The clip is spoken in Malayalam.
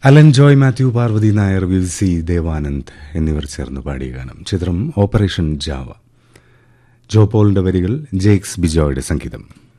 അലൻ ജോയ്, മാത്യു പാർവതി നായർ, വിൽസി ദേവാനന്ദ് എന്നിവർ ചേർന്ന് പാടിയ ഗാനം. ചിത്രം ഓപ്പറേഷൻ ജാവ. ജോപോളിന്റെ വരികൾ, ജേക്സ് ബിജോയുടെ സംഗീതം.